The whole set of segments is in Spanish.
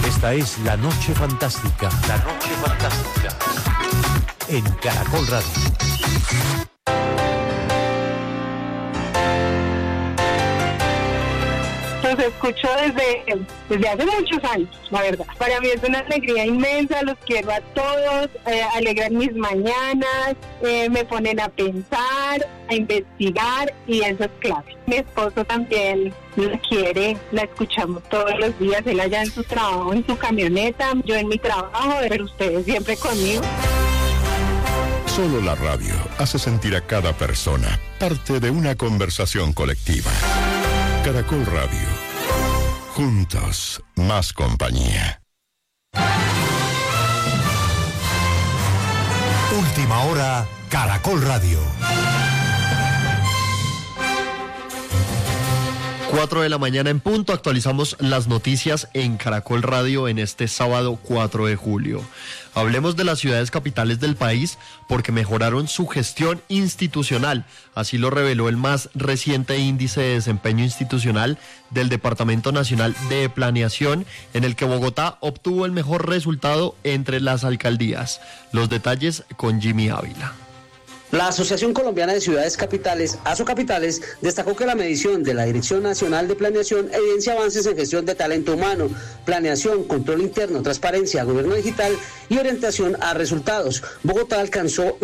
Esta es La Noche Fantástica. La Noche Fantástica. En Caracol Radio. Los escucho desde hace muchos años, la verdad. Para mí es una alegría inmensa, los quiero a todos, alegran mis mañanas, me ponen a pensar, a investigar y eso es clave. Mi esposo también la quiere, la escuchamos todos los días, él allá en su trabajo, en su camioneta, yo en mi trabajo, pero ustedes siempre conmigo. Solo la radio hace sentir a cada persona parte de una conversación colectiva. Caracol Radio. Juntos, más compañía. Última hora, Caracol Radio. 4 de la mañana en punto, actualizamos las noticias en Caracol Radio en este sábado 4 de julio. Hablemos de las ciudades capitales del país porque mejoraron su gestión institucional. Así lo reveló el más reciente índice de desempeño institucional del Departamento Nacional de Planeación, en el que Bogotá obtuvo el mejor resultado entre las alcaldías. Los detalles con Jimmy Ávila. La Asociación Colombiana de Ciudades Capitales, Asocapitales, destacó que la medición de la Dirección Nacional de Planeación evidencia avances en gestión de talento humano, planeación, control interno, transparencia, gobierno digital y orientación a resultados. Bogotá alcanzó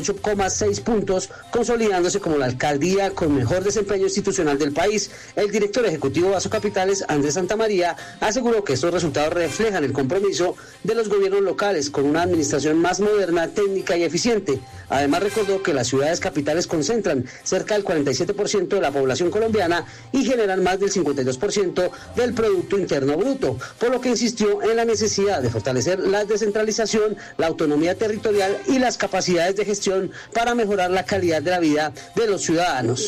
98,6 puntos, consolidándose como la alcaldía con mejor desempeño institucional del país. El director ejecutivo de Asocapitales, Andrés Santamaría, aseguró que estos resultados reflejan el compromiso de los gobiernos locales con una administración más moderna, técnica y eficiente. Además, recordó que las ciudades capitales concentran cerca del 47% de la población colombiana y generan más del 52% del Producto Interno Bruto, por lo que insistió en la necesidad de fortalecer la descentralización, la autonomía territorial y las capacidades de gestión para mejorar la calidad de la vida de los ciudadanos.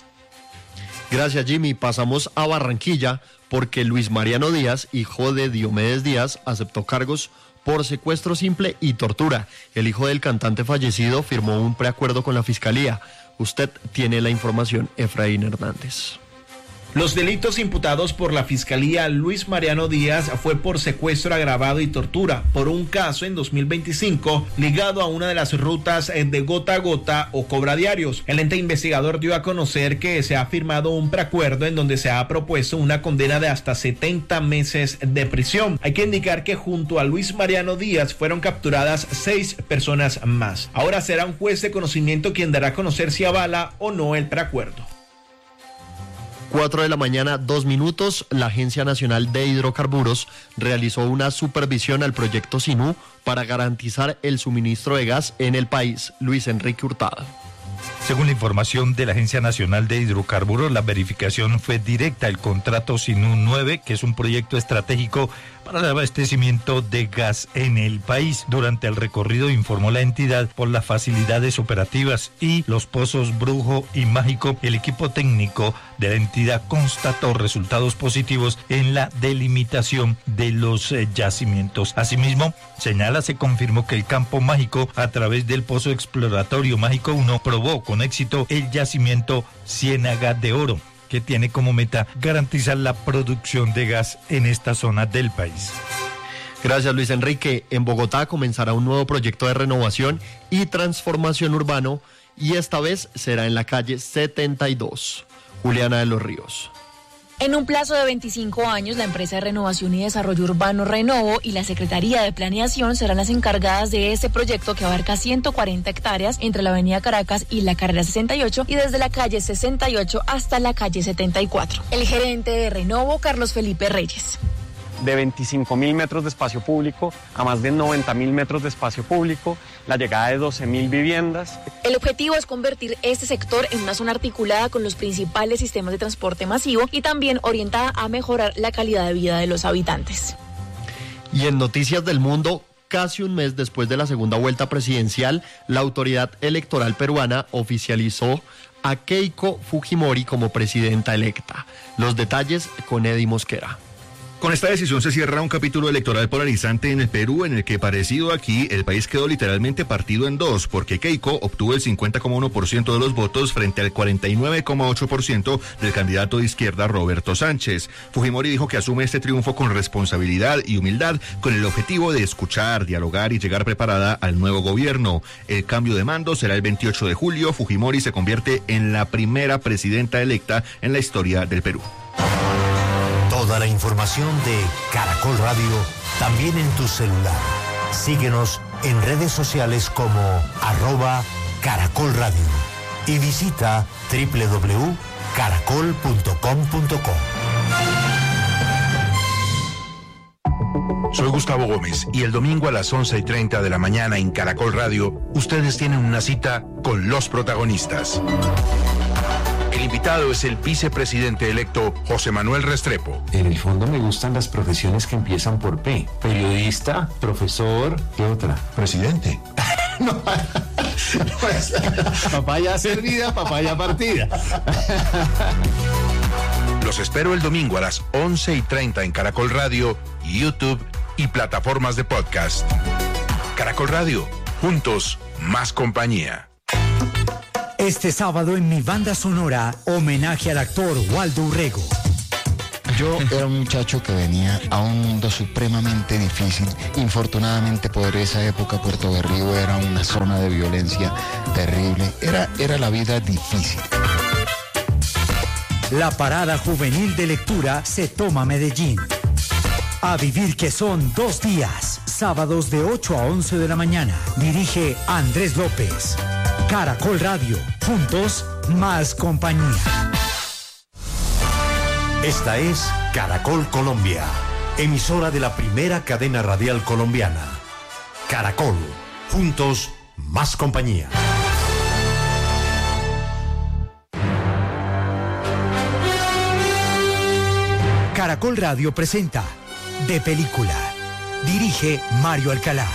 Gracias, Jimmy. Pasamos a Barranquilla porque Luis Mariano Díaz, hijo de Diomedes Díaz, aceptó cargos por secuestro simple y tortura. El hijo del cantante fallecido firmó un preacuerdo con la Fiscalía. Usted tiene la información, Efraín Hernández. Los delitos imputados por la Fiscalía Luis Mariano Díaz fue por secuestro agravado y tortura, por un caso en 2025 ligado a una de las rutas de Gota a Gota o Cobra Diarios. El ente investigador dio a conocer que se ha firmado un preacuerdo en donde se ha propuesto una condena de hasta 70 meses de prisión. Hay que indicar que junto a Luis Mariano Díaz fueron capturadas 6 personas más. Ahora será un juez de conocimiento quien dará a conocer si avala o no el preacuerdo. 4 de la mañana, 2 minutos, la Agencia Nacional de Hidrocarburos realizó una supervisión al proyecto Sinú para garantizar el suministro de gas en el país. Luis Enrique Hurtado. Según la información de la Agencia Nacional de Hidrocarburos, la verificación fue directa. El contrato Sinú 9, que es un proyecto estratégico para el abastecimiento de gas en el país. Durante el recorrido informó la entidad por las facilidades operativas y los pozos Brujo y Mágico. El equipo técnico de la entidad constató resultados positivos en la delimitación de los yacimientos. Asimismo, se confirmó que el campo Mágico, a través del pozo exploratorio Mágico 1, probó con éxito el yacimiento Ciénaga de Oro, que tiene como meta garantizar la producción de gas en esta zona del país. Gracias, Luis Enrique. En Bogotá comenzará un nuevo proyecto de renovación y transformación urbano y esta vez será en la calle 72. Juliana de los Ríos. En un plazo de 25 años, la empresa de renovación y desarrollo urbano Renovo y la Secretaría de Planeación serán las encargadas de este proyecto que abarca 140 hectáreas entre la avenida Caracas y la carrera 68 y desde la calle 68 hasta la calle 74. El gerente de Renovo, Carlos Felipe Reyes. De 25.000 metros de espacio público a más de 90.000 metros de espacio público, la llegada de 12.000 viviendas. El objetivo es convertir este sector en una zona articulada con los principales sistemas de transporte masivo y también orientada a mejorar la calidad de vida de los habitantes. Y en Noticias del Mundo, casi un mes después de la segunda vuelta presidencial, la autoridad electoral peruana oficializó a Keiko Fujimori como presidenta electa. Los detalles con Eddie Mosquera. Con esta decisión se cierra un capítulo electoral polarizante en el Perú, en el que, parecido aquí, el país quedó literalmente partido en dos, porque Keiko obtuvo el 50,1% de los votos frente al 49,8% del candidato de izquierda Roberto Sánchez. Fujimori dijo que asume este triunfo con responsabilidad y humildad, con el objetivo de escuchar, dialogar y llegar preparada al nuevo gobierno. El cambio de mando será el 28 de julio. Fujimori se convierte en la primera presidenta electa en la historia del Perú. Toda la información de Caracol Radio también en tu celular. Síguenos en redes sociales como @Caracol Radio y visita www.caracol.com.co. Soy Gustavo Gómez y el domingo a las 11:30 de la mañana en Caracol Radio, ustedes tienen una cita con los protagonistas. El invitado es el vicepresidente electo José Manuel Restrepo. En el fondo me gustan las profesiones que empiezan por P. Periodista, profesor, ¿qué otra? Presidente. No, pues, papaya servida, papaya partida. Los espero el domingo a las 11:30 en Caracol Radio, YouTube y plataformas de podcast. Caracol Radio, juntos, más compañía. Este sábado en mi banda sonora, homenaje al actor Waldo Urrego. Yo era un muchacho que venía a un mundo supremamente difícil. Infortunadamente por esa época Puerto Berrío era una zona de violencia terrible. Era la vida difícil. La parada juvenil de lectura se toma Medellín. A vivir que son 2 días, sábados de 8 a 11 de la mañana. Dirige Andrés López. Caracol Radio, juntos, más compañía. Esta es Caracol Colombia, emisora de la primera cadena radial colombiana. Caracol, juntos, más compañía. Caracol Radio presenta De Película. Dirige Mario Alcalá.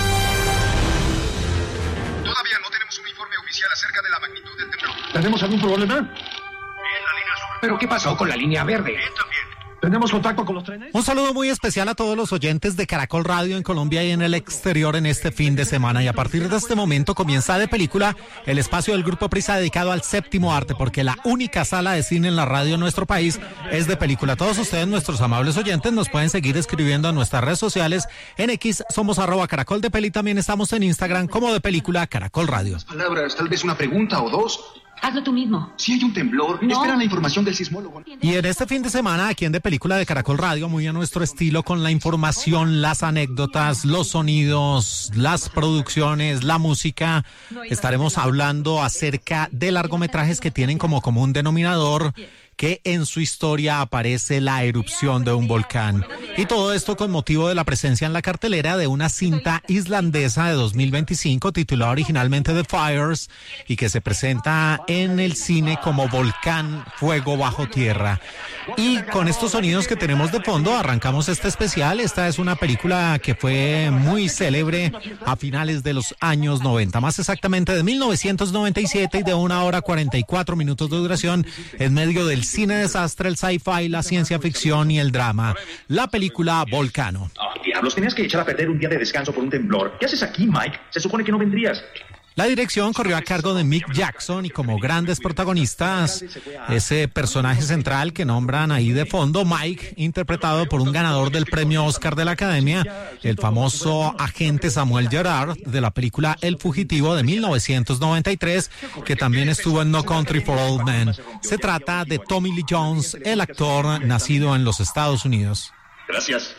Todavía no tenemos un informe oficial acerca de la magnitud del temblor. ¿Tenemos algún problema? En la línea azul. ¿Pero qué pasó con la línea verde? También. ¿Tenemos contacto con los trenes? Un saludo muy especial a todos los oyentes de Caracol Radio en Colombia y en el exterior en este fin de semana. Y a partir de este momento comienza De Película, el espacio del Grupo Prisa dedicado al séptimo arte, porque la única sala de cine en la radio en nuestro país es De Película. Todos ustedes, nuestros amables oyentes, nos pueden seguir escribiendo a nuestras redes sociales. En X somos @Caracol de Peli. También estamos en Instagram como De Película Caracol Radio. Palabras, tal vez una pregunta o dos. Hazlo tú mismo. Si hay un temblor, no. Esperan la información del sismólogo. Y en este fin de semana, aquí en De Película de Caracol Radio, muy a nuestro estilo, con la información, las anécdotas, los sonidos, las producciones, la música, estaremos hablando acerca de largometrajes que tienen como común denominador que en su historia aparece la erupción de un volcán. Y todo esto con motivo de la presencia en la cartelera de una cinta islandesa de 2025 titulada originalmente The Fires y que se presenta en el cine como Volcán Fuego Bajo Tierra. Y con estos sonidos que tenemos de fondo arrancamos este especial. Esta es una película que fue muy célebre a finales de los años 90, más exactamente de 1997 y de 1 hora 44 minutos de duración en medio del cine desastre, el sci-fi, la ciencia ficción y el drama. La película Volcano. Oh, diablos, tenías que echar a perder un día de descanso por un temblor. ¿Qué haces aquí, Mike? Se supone que no vendrías. La dirección corrió a cargo de Mick Jackson y como grandes protagonistas, ese personaje central que nombran ahí de fondo, Mike, interpretado por un ganador del premio Oscar de la Academia, el famoso agente Samuel Gerard de la película El Fugitivo de 1993, que también estuvo en No Country for Old Men. Se trata de Tommy Lee Jones, el actor nacido en los Estados Unidos. Gracias.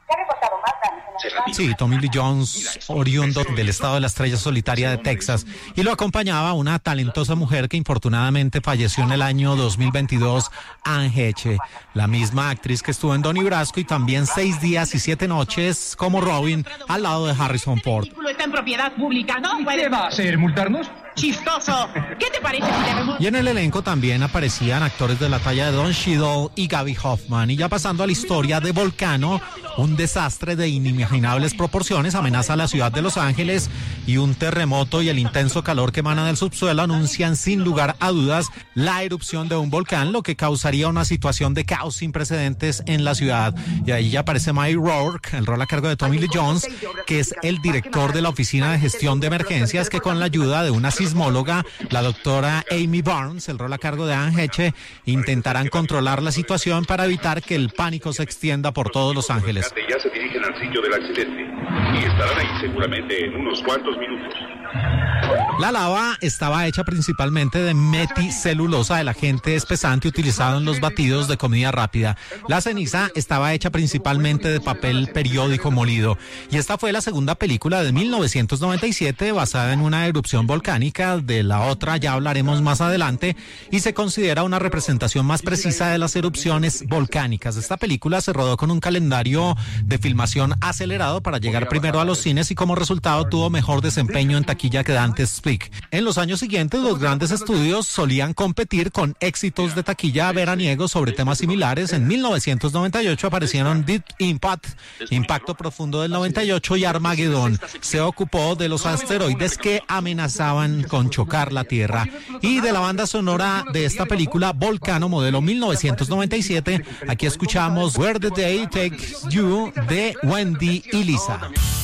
Sí, Tommy Lee Jones, oriundo del estado de la Estrella Solitaria de Texas, y lo acompañaba una talentosa mujer que infortunadamente falleció en el año 2022, Anne Heche, la misma actriz que estuvo en Donnie Brasco y también 6 días y 7 noches como Robin al lado de Harrison Ford. ¿Está en propiedad pública, no? ¿Qué va a hacer, multarnos? Chistoso. ¿Qué te parece si debemos? Y en el elenco también aparecían actores de la talla de Don Cheadle y Gaby Hoffman. Y ya pasando a la historia de Volcano, Un desastre de inimaginables proporciones amenaza a la ciudad de Los Ángeles y un terremoto y el intenso calor que emana del subsuelo anuncian sin lugar a dudas la erupción de un volcán, lo que causaría una situación de caos sin precedentes en la ciudad. Y ahí ya aparece Mike Rourke, el rol a cargo de Tommy Lee Jones, que es el director de la Oficina de Gestión de Emergencias, que con la ayuda de una sismóloga, la doctora Amy Barnes, el rol a cargo de Anne Heche, intentarán controlar la situación para evitar que el pánico se extienda por todos Los Ángeles. Ya se dirigen al sitio del accidente y estarán ahí seguramente en unos cuantos minutos. La lava estaba hecha principalmente de meticelulosa, el agente espesante utilizado en los batidos de comida rápida. La ceniza estaba hecha principalmente de papel periódico molido. Y esta fue la segunda película de 1997 basada en una erupción volcánica. De la otra ya hablaremos más adelante y se considera una representación más precisa de las erupciones volcánicas. Esta película se rodó con un calendario de filmación acelerado para llegar primero a los cines y como resultado tuvo mejor desempeño en taquilla que Dante's Peak. En los años siguientes, los grandes estudios solían competir con éxitos de taquilla veraniegos sobre temas similares. En 1998 aparecieron Deep Impact, Impacto Profundo del 98 y Armageddon. Se ocupó de los asteroides que amenazaban con chocar la Tierra. Y de la banda sonora de esta película, Volcano, modelo 1997, aquí escuchamos Where the Day Takes You de Wendy y Lisa.